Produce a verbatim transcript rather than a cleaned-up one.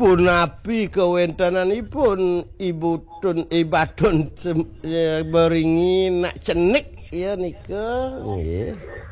punapi kewontenanipun Ibu Tun Ibadun beringi nak cenik ya nika nggih